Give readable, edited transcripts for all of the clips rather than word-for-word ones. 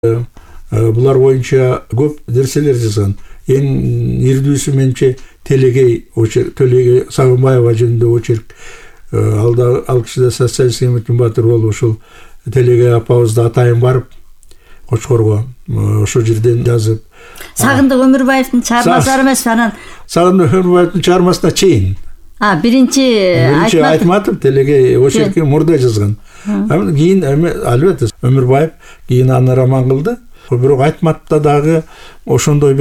Булар боюнча көп нерселер жазган. Эң ирдүүсү менче Телегей Сагынбаева жөнүндө очерк. Ал киши да социалист Эмиртин Батыр болуп ошол Телегей апабызды атайын барып Кочкорго ошол жерден жазып. Сагындык Өмүрбаевдин чыгармалары эмес, анан Сагындык Өмүрбаевдин чыгармасына чейин. Биринчи Айтматов Телегей очерки мурда жазган. Кийин албетте Өмүрбаев кийин аны роман кылды. Бирок Айтматовдо дагы ошондой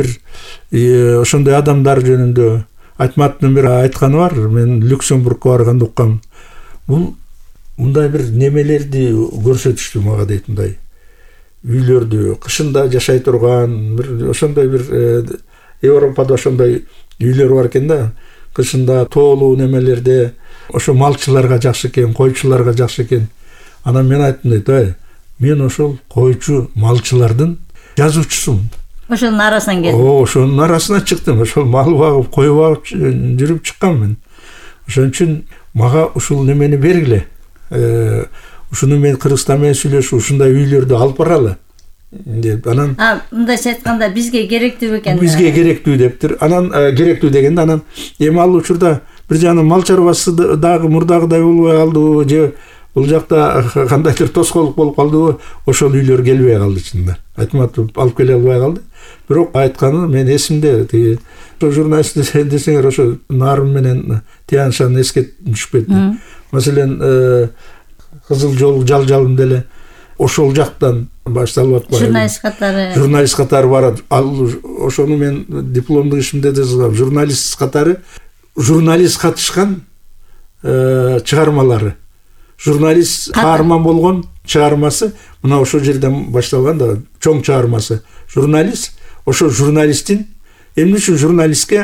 адамдар жөнүндө Айтматовдун бир айтканы бар. Мен Люксембургко барганда уккам. Бул мындай бир немелерди көрсөтүштү мага дейт, мындай үйлөрдү кышында жашай турган бир ошондой бир Европада ошондой үйлөр бар экен да. Кышында тоолуу немелерде ошо малчыларга жакшы экен, койчуларга жакшы экен. Анан мен айттым дейт, мен ошол койчу малчылардын жазуучусумун. Ошонун арасынан келдим. Ошонун арасынан чыктым. Ошол мал багып, кой багып жүрүп чыккам мен. Ошон үчүн мага ушул немени бергиле. Ушуну мен Кыргызстан менен сүйлөшүп, ушундай үйлөрдү алып баралы деп. Анан мындайча айтканда бизге керектүү экен. Бизге керектүү дептир. Анан керектүү дегенде анан эми ал учурда бир жагынан мал чарбасы дагы мурдагыдай болбой калдыбы же бул жакта кандайдыр тоскоолдук болуп калдыбы, ошол үйлөр келбей калды чында. Айтматов алып келе албай калды. Бирок айтканы мен эсимде, тиги журналист десеңер ошо Нарым менен Тияншан эске түшүп кетти. Маселен Кызыл жол жалжалым деле ошол жактан башталып атпайбы. Журналист катары барат. Ал ошону мен дипломдук ишимде да жазгам. Журналист катары журналист катышкан чыгармалары. Журналист каарман болгон чыгармасы мына ошол жерден башталган да, чоң чыгармасы. Журналист, ошо журналисттин эмне үчүн журналистке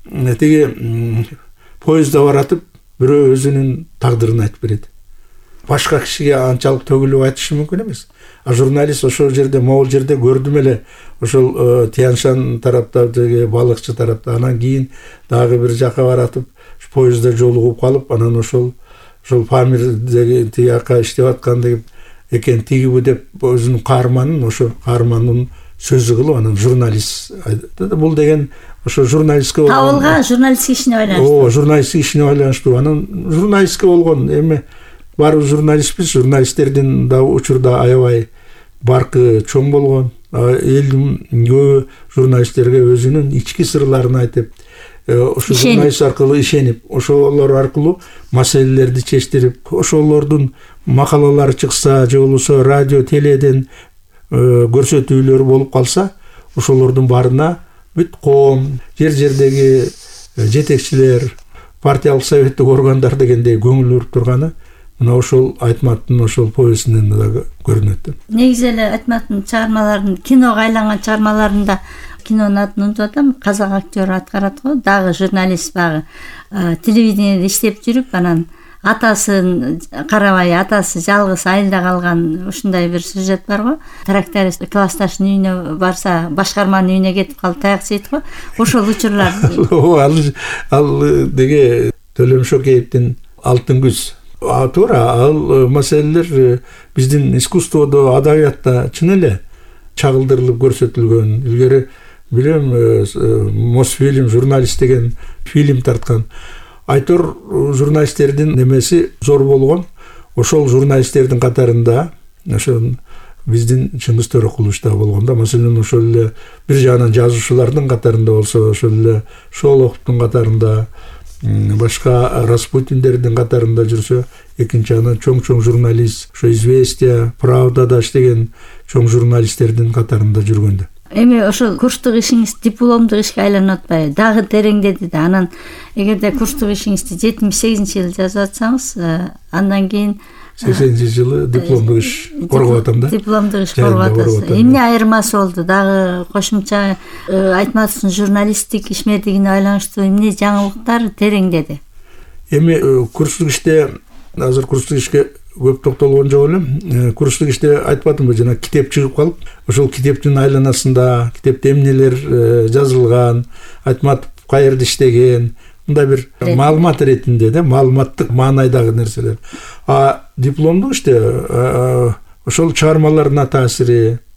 тиги поездда баратып бирөө өзүнүн тагдырын айтып берет. Башка кишиге анчалык төгүлүп айтышы мүмкүн эмес. А журналист ошол жерде, могул жерде көрдүм эле, ошол Тияншан тарапта, балыкчы тарапта, анан кийин дагы бир жака баратып, поездда жолугуп калып, анан ошол Памирдеги тияка иштеп аткан деп экен, тигиби деп өзүнүн каарманын, ошо каарманын сөзү кылып, анан журналист айтты. Бул деген ошо журналистке табылган журналисттик ишине байланыштуу. Журналисттик ишине байланыштуу. Анан журналистке болгон эми баары журналистпиз, журналисттердин да учурда аябай баркы чоң болгон. Элдин көбү журналисттерге өзүнүн ички сырларын айтып, ошо журналист аркылуу ишенип, ошолор аркылуу маселелерди чечтирип, ошолордун макалалары чыкса же болбосо радио, теледен көрсөтүүлөр болуп калса, ошолордун баарына бүт коом, жер-жердеги жетекчилер, партиялык советтик органдар дегендей көңүл буруп турганы мына ошол Айтматтын ошол повестинен да көрүнөт. Негизи эле Айтматтын чыгармаларын, киного айланган чыгармаларында кинонун атын унутуп атам, казак актер аткарат го, дагы журналист багы. Телевидениеде иштеп жүрүп, анан атасын карабай, атасы жалгыз айылда калган ушундай бир сюжет бар го. Тракторист классташынын үйүнө барса, башкарманын үйүнө кетип калып таяк жейт го. Ошол учурлар. Ал деге Төлөм Шокеевдин Алтын күз. Туура, ал маселелер биздин искусстводо, адабиятта чын эле чагылдырылып көрсөтүлгөн. Илгери билем, Мосфильм, журналист деген фильм тарткан. Айтор журналисттердин немеси зор болгон. Ошол журналисттердин катарында ошо биздин Чыңгыз Төрөкулович да болгон да. Маселен ошол эле бир жагынан жазуучулардын катарында болсо, ошол эле Шолоховдун катарында, башка Распутиндердин катарында жүрсө, экинчи жагынан чоң журналист, ошо Известия, Правдада иштеген чоң журналисттердин катарында жүргөндө. Эми ошол курстук ишиңиз дипломдук ишке айланып атпайбы? Дагы тереңдеди да. Анан эгерде курстук ишиңизди 78-жылы жазып атсаңыз, андан кийин 80-жылы дипломдук иш коргоп атам да. Дипломдук иш коргоп атасыз. Эмне айырмасы болду? Дагы кошумча Айтматовдун журналисттик ишмердигине байланыштуу эмне жаңылыктар тереңдеди? Эми курстук иште, азыр курстук ишке көп токтолгон жок элем. Курстук иште айтпадымбы, жана китеп чыгып калып, ошол китептин айланасында китепте эмнелер жазылган, Айтматов каерде иштеген, мындай бир маалымат иретинде да, маалыматтык маанайдагы нерселер. Дипломдук иште ошол чыгармаларына таасири,